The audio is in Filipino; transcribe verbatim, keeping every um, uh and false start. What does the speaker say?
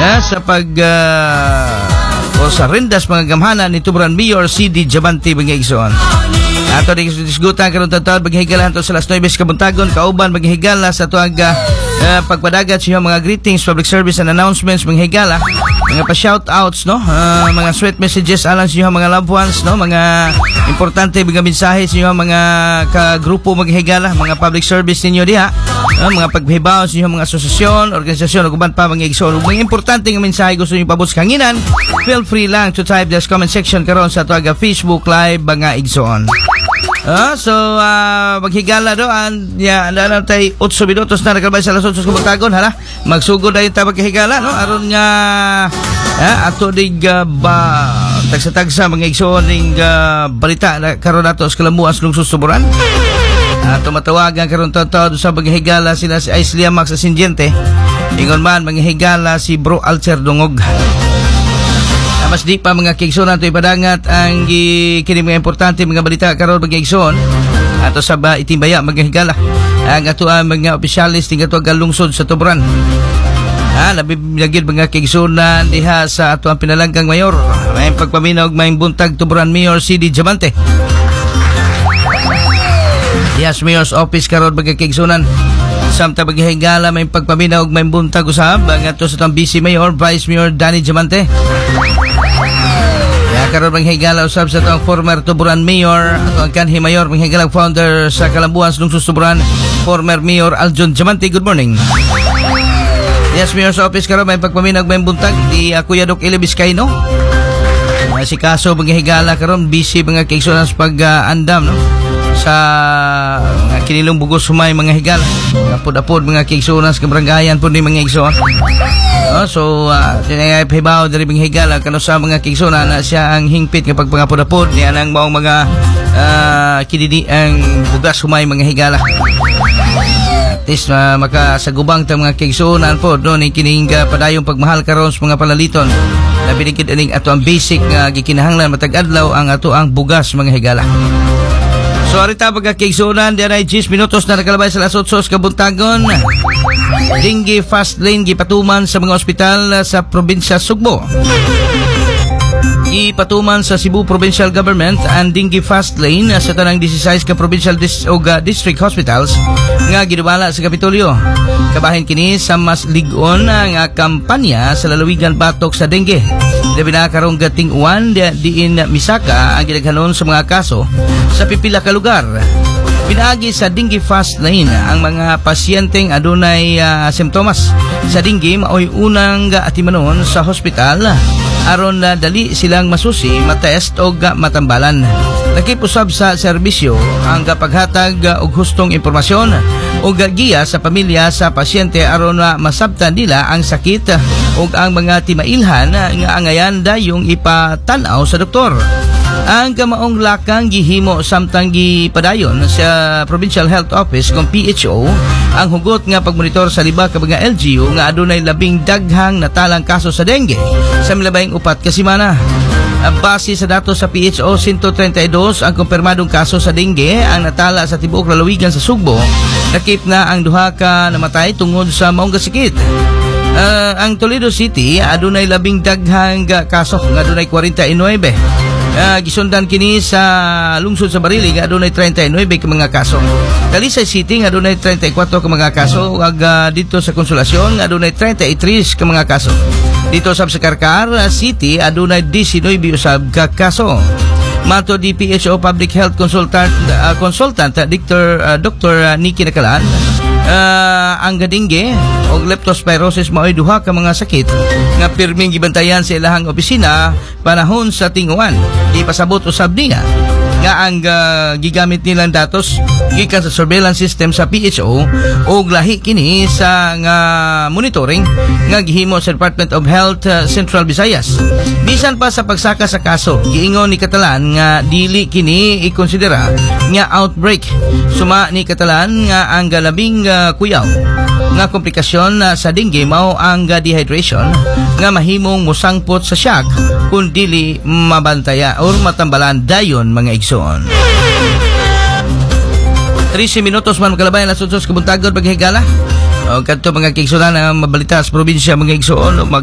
uh, sa pag uh, o sa rendas mga gamhanan ni Tuburan Mayor C D Diamante mga igsoon. Ato di disgutan karon taon maghigalan to sa las nueve kabuntagon kauban maghigala sa tuag uh, pagpadagat sa mga greetings, public service and announcements maghigala, mga pa shout outs no, uh, mga sweet messages alang sa mga loved ones no, mga importante mga mensahe sa mga ka grupo maghigala, mga public service ninyo diha, uh, mga paghibaw sa mga asosasyon, organisasyon ug uban pa mga igsoon. Mga importante nga mensahe gusto niyo pabot sa kanginan, feel free lang to type this comment section karon sa tuag Facebook live mga igsoon. Ah, so uh, maghigala do an ya andana tay eight minutos na nakalabay sa alas eight kabuntagon hala. Magsugod ayon ta maghigala no aron nga ah, ato dig uh, ba tagsa-tagsa mga igsoon ning uh, balita na karon nato sa Kalambuan sa lungsod Tuburan. Ato matawagan karon taw sa maghigala sila si Aislia Max Asindiente. Ingon man maghigala si Bro Alcer Dungog. Mas di pa mga kigsoon ato ipadangat ang kini mga importante mga balita karon mga kigsoon ato sa ba itimbaya mga higala ang ato ang mga opisyalis ting ato galungsod sa Tuburan. Ha labi lagid mga kigsoon diha sa ato ang pinalanggang mayor may pagpaminaw og may buntag Tuburan Mayor C D Diamante. Yes, Mayor's Office karon mga kigsoon samtang maghigala may pagpaminaw og may buntag usab ang ato sa tang Vice Mayor Vice Mayor Danny Diamante. Ya karon manghigala usab sa tong former Tuburan Mayor at ang kanhi Mayor manghigala founder sa Kalambuan sa lungsod Tuburan former Mayor Aljon Diamante. Good morning. Yes, Mayor's Office karon may pagpaminag may buntag di ako Yadok Ilibis Kaino. Uh, si kaso manghigala karon busy mga kigsoon sa pag-andam uh, no sa mga kinilong bugos sumay mga higala mga pud-apod mga kigsoon sa kabarangayan pud ni mga igsoon. Oh, so uh, tinay hibaw diri bing higala kano sa mga kigsona na siya ang hingpit nga pagpangapod-apod niya nang maong mga uh, kinidi ang bugas humay mga higala. At least uh, makasagubang ta mga kigsonan po no ni kining uh, padayong pagmahal karon sa mga palaliton. Labi gid aning ato ang basic nga uh, gikinahanglan matag adlaw ang ato ang bugas mga higala. So arita pagka kigsonan diyan ay ten minutos na nakalabay sa alas eight kabuntagon. Dengue fast lane gipatuman sa mga ospital sa probinsya Sugbo. Gipatuman sa Cebu Provincial Government ang dengue fast lane sa tanang sixteen ka provincial dis o district hospitals nga gidumala sa Kapitolyo. Kabahin kini sa mas lig-on nga kampanya sa lalawigan batok sa dengue. Labi na karong gating uwan diin misaka ang gidaghanon sa mga kaso sa pipila ka lugar. Pinaagi sa dengue fast lane ang mga pasyenteng adunay uh, simptomas sa dengue maoy unang atimanon sa hospital aron na dali silang masusi, matest o matambalan. Nakipusab sa serbisyo ang paghatag og hustong impormasyon o giya sa pamilya sa pasyente aron na masabtan nila ang sakit o ang mga timailhan nga angayan dayong ipatanaw sa doktor. Ang kamaong lakang gihimo samtang gipadayon sa Provincial Health Office kung P H O ang hugot nga pagmonitor sa liba ka mga L G U nga adunay labing daghang natalang kaso sa dengue sa milabayng upat ka semana. Base sa datos sa P H O, one hundred thirty-two ang kumpirmadong kaso sa dengue ang natala sa tibuok lalawigan sa Sugbo. Nakip na ang duha ka namatay tungod sa maong sakit. Uh, ang Toledo City adunay labing daghang kaso nga adunay forty-nine. Uh, gisundan kini sa lungsod sa Barili nga adunay thirty-nine ka mga kaso. Talisay City nga adunay thirty-four ka mga kaso ug uh, dito sa Consolacion nga adunay thirty-three ka mga kaso. Dito sa Karkar City adunay nineteen usab ka kaso. Mato D P H O Public Health Consultant uh, Consultant uh, Doctor uh, Doctor uh, Nikki Nakalan uh, ang dengue o leptospirosis maoy duha ka mga sakit nga pirming gibantayan sa ilahang opisina panahon sa tinguan. Ipasabot usab niya nga ang uh, gigamit nilang datos gikan sa surveillance system sa P H O o lahi kini sa nga monitoring nga gihimo sa Department of Health uh, Central Visayas. Bisan pa sa pagsaka sa kaso, giingon ni Catalan nga dili kini ikonsidera nga outbreak. Suma ni Catalan nga ang galabing uh, kuyaw nga komplikasyon uh, sa dengue mao ang uh, dehydration nga mahimong musangpot sa shock kung dili mabantaya or matambalan dayon mga igsoon. thirty minutos man makalabayan alas eight kabuntagon paghigala. O kadto mga igsoon na mabalita sa probinsya mga igsoon.